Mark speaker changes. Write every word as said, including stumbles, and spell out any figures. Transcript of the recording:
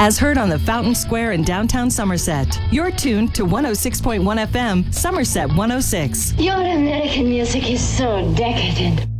Speaker 1: as heard on the Fountain Square in downtown Somerset. You're tuned to one oh six point one F M, Somerset one oh six.
Speaker 2: Your American music is so decadent.